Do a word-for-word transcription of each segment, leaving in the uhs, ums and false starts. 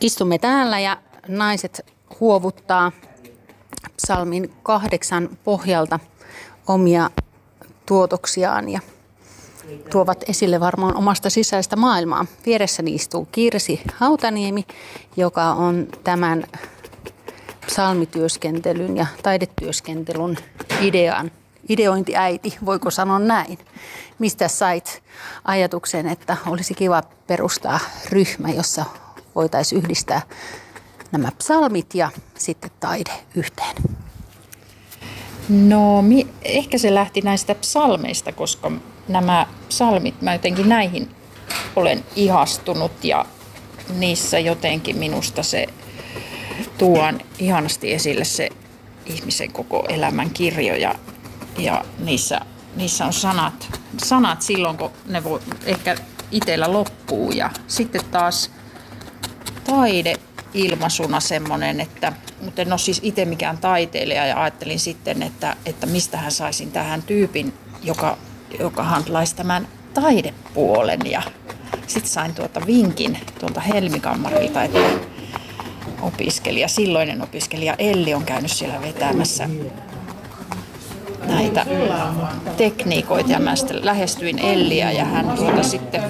Istumme täällä ja naiset huovuttaa psalmin kahdeksan pohjalta omia tuotoksiaan ja tuovat esille varmaan omasta sisäistä maailmaa. Vieressäni istuu Kirsi Hautaniemi, joka on tämän psalmityöskentelyn ja taidetyöskentelyn idean, ideointiäiti, voiko sanoa näin. Mistä sait ajatuksen, että olisi kiva perustaa ryhmä, jossa voitaisiin yhdistää nämä psalmit ja sitten taide yhteen? No mi- ehkä se lähti näistä psalmeista, koska nämä psalmit, mä jotenkin näihin olen ihastunut ja niissä jotenkin minusta se tuon ihanasti esille se ihmisen koko elämän kirjo ja, ja niissä, niissä on sanat, sanat silloin, kun ne voi ehkä itsellä loppuu ja sitten taas taide ilmaisuna semmoinen, että mutta en ole siis itse mikään taiteilija ja ajattelin sitten, että, että mistähän saisin tähän tyypin, joka, joka handlaisi tämän taidepuolen ja sitten sain tuota vinkin tuolta Helmikammarilta, että opiskelija, silloinen opiskelija Elli on käynyt siellä vetämässä näitä tekniikoita ja mä sitten lähestyin Elliä ja hän tuota sitten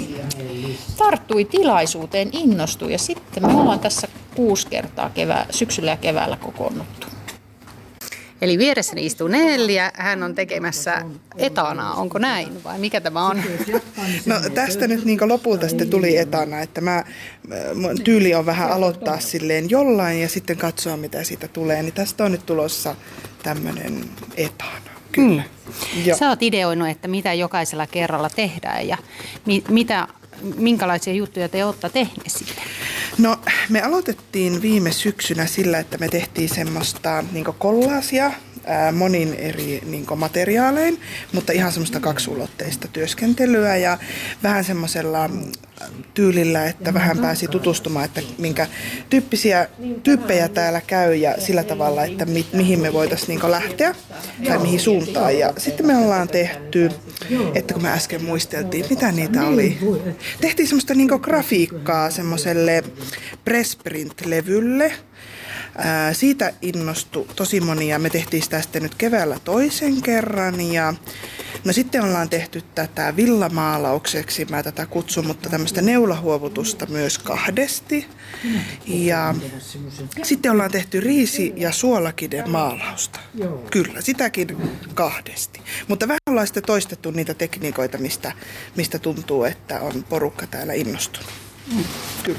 tarttui tilaisuuteen, innostui ja sitten me ollaan tässä kuusi kertaa kevää, syksyllä ja keväällä kokoonnuttu. Eli vieressäni istuu Nelli ja hän on tekemässä etanaa, onko näin vai mikä tämä on? No tästä nyt niin lopulta sitten tuli etana, että mä, mun tyyli on vähän aloittaa silleen jollain ja sitten katsoa mitä siitä tulee, niin tästä on nyt tulossa tämmöinen etana. Kyllä. Mm. Sä oot ideoinut, että mitä jokaisella kerralla tehdään ja mi- mitä, minkälaisia juttuja te olette tehneet sitten? No me aloitettiin viime syksynä sillä, että me tehtiin semmoista niin kollaasia ää, monin eri niin materiaalein, mutta ihan semmoista kaksulotteista työskentelyä ja vähän semmoisella tyylillä, että vähän pääsi tutustumaan, että minkä tyyppisiä tyyppejä täällä käy ja sillä tavalla, että mi- mihin me voitaisiin niin lähteä tai mihin suuntaan. Ja sitten me ollaan tehty, että kun me äsken muisteltiin, mitä niitä oli. Tehtiin semmoista niin grafiikkaa semmoiselle pressprint-levylle. Ää, siitä innostui tosi monia. Me tehtiin sitä sitten nyt keväällä toisen kerran ja no sitten ollaan tehty tätä villamaalaukseksi, mä tätä kutsun, mutta tämmöistä neulahuovutusta myös kahdesti. Ja sitten ollaan tehty riisi- ja suolakiden maalausta. Kyllä, sitäkin kahdesti. Mutta vähän ollaan sitten toistettu niitä tekniikoita, mistä, mistä tuntuu, että on porukka täällä innostunut. Mm. Kyllä.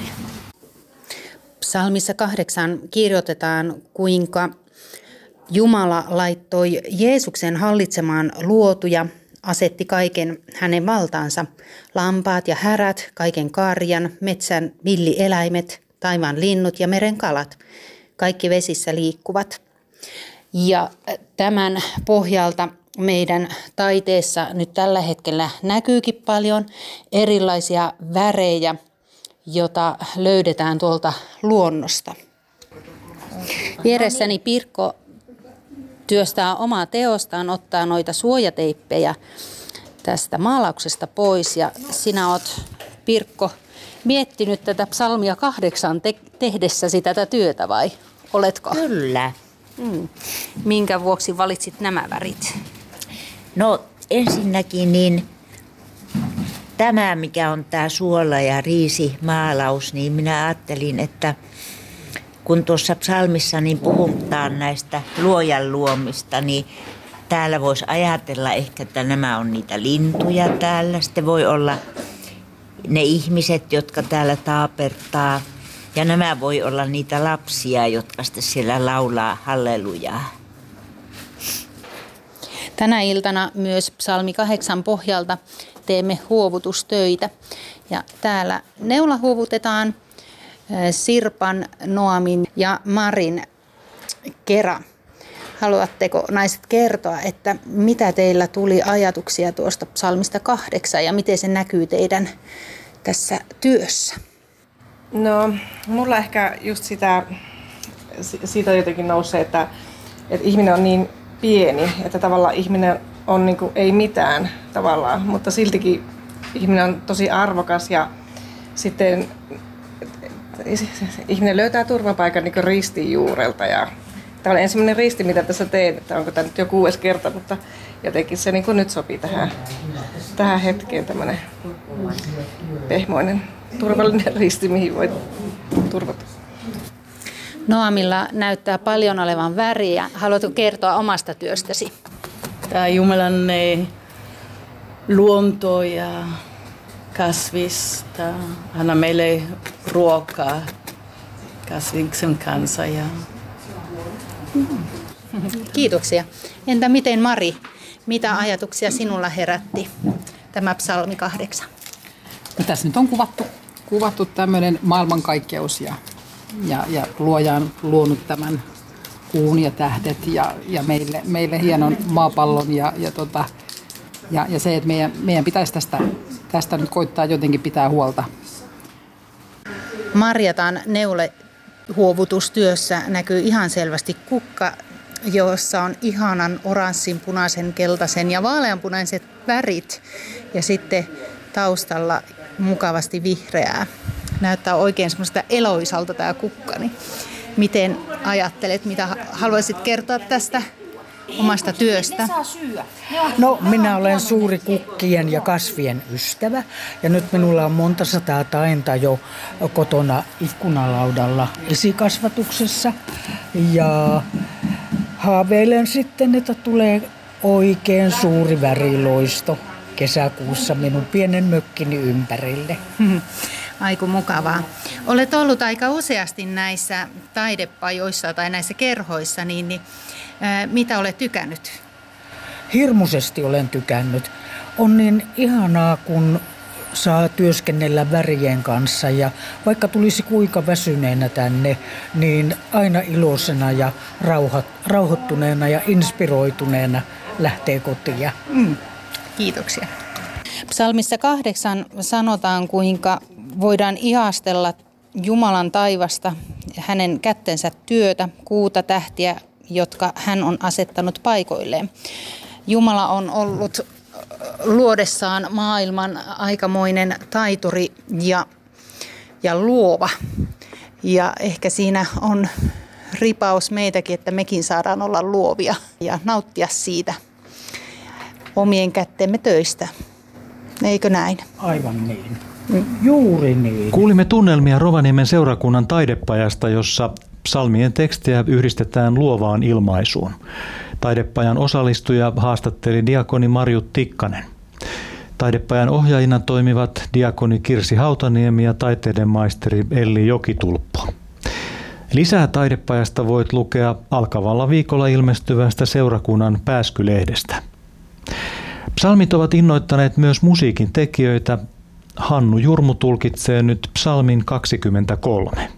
Psalmissa kahdeksan kirjoitetaan, kuinka Jumala laittoi Jeesuksen hallitsemaan luotuja, asetti kaiken hänen valtaansa, lampaat ja härät, kaiken karjan, metsän villieläimet, taivaan linnut ja meren kalat, kaikki vesissä liikkuvat. Ja tämän pohjalta meidän taiteessa nyt tällä hetkellä näkyykin paljon erilaisia värejä, jota löydetään tuolta luonnosta. Vieressäni Pirkko työstää omaa teostaan, ottaa noita suojateippejä tästä maalauksesta pois. Ja sinä olet, Pirkko, miettinyt tätä psalmia kahdeksan te- tehdessäsi tätä työtä vai oletko? Kyllä. Hmm. Minkä vuoksi valitsit nämä värit? No ensinnäkin niin tämä, mikä on tämä suola- ja riisimaalaus, niin minä ajattelin, että kun tuossa psalmissa niin puhutaan näistä luojan luomista, niin täällä voisi ajatella ehkä, että nämä on niitä lintuja täällä. Sitten voi olla ne ihmiset, jotka täällä taapertaa. Ja nämä voi olla niitä lapsia, jotka sitten siellä laulaa hallelujaa. Tänä iltana myös psalmi kahdeksan pohjalta teemme huovutustöitä. Ja täällä neula huovutetaan Sirpan, Noamin ja Marin kera. Haluatteko naiset kertoa, että mitä teillä tuli ajatuksia tuosta psalmista kahdeksan ja miten se näkyy teidän tässä työssä? No, mulla ehkä just sitä, siitä jotenkin nousee, että, että ihminen on niin pieni, että tavallaan ihminen on niin kuin ei mitään tavallaan, mutta siltikin ihminen on tosi arvokas ja sitten ihminen löytää turvapaikan niin ristin juurelta. Ja tämä on ensimmäinen risti, mitä tässä teen, että onko tämä nyt jo kuudes kerta, mutta jotenkin se niin kuin nyt sopii tähän, tähän hetkeen tämmöinen pehmoinen, turvallinen risti, mihin voi turvata. Noamilla näyttää paljon olevan väriä. Haluatko kertoa omasta työstäsi? Tämä Jumalan luonto ja kasvista. Anna meille ruokaa kasviksen kanssa. Ja... Kiitoksia. Entä miten Mari, mitä ajatuksia sinulla herätti tämä psalmi kahdeksan? No, tässä nyt on kuvattu, kuvattu tämmöinen maailmankaikkeus ja, ja, ja luoja on luonut tämän kuun ja tähdet ja, ja meille, meille hienon maapallon ja, ja, tota, ja, ja se, että meidän, meidän pitäisi tästä, tästä nyt koittaa jotenkin pitää huolta. Marjatan neulehuovutustyössä näkyy ihan selvästi kukka, jossa on ihanan oranssin, punaisen, keltaisen ja vaaleanpunaiset värit ja sitten taustalla mukavasti vihreää. Näyttää oikein semmoista eloisalta tämä kukkani. Miten ajattelet, mitä haluaisit kertoa tästä omasta työstä? No, minä olen suuri kukkien ja kasvien ystävä ja nyt minulla on monta sataa tainta jo kotona ikkunalaudalla esikasvatuksessa ja haaveilen sitten, että tulee oikein suuri väriloisto kesäkuussa minun pienen mökkini ympärille. Aiku mukavaa. Olet ollut aika useasti näissä taidepajoissa tai näissä kerhoissa, niin, niin ää, mitä olet tykännyt? Hirmuisesti olen tykännyt. On niin ihanaa, kun saa työskennellä värien kanssa ja vaikka tulisi kuinka väsyneenä tänne, niin aina iloisena ja rauha, rauhoittuneena ja inspiroituneena lähtee kotiin. Mm. Kiitoksia. Psalmissa kahdeksan sanotaan, kuinka voidaan ihastella Jumalan taivasta, hänen kättensä työtä, kuuta, tähtiä, jotka hän on asettanut paikoilleen. Jumala on ollut luodessaan maailman aikamoinen taituri ja, ja luova. Ja ehkä siinä on ripaus meitäkin, että mekin saadaan olla luovia ja nauttia siitä omien kättemme töistä. Eikö näin? Aivan niin. Juuri niin. Kuulimme tunnelmia Rovaniemen seurakunnan taidepajasta, jossa psalmien tekstejä yhdistetään luovaan ilmaisuun. Taidepajan osallistuja haastatteli diakoni Marjut Tikkanen. Taidepajan ohjaajina toimivat diakoni Kirsi Hautaniemi ja taiteiden maisteri Elli Jokitulppo. Lisää taidepajasta voit lukea alkavalla viikolla ilmestyvästä seurakunnan Pääskylehdestä. Psalmit ovat innoittaneet myös musiikin tekijöitä. Hannu Jurmu tulkitsee nyt psalmin kaksikymmentäkolme.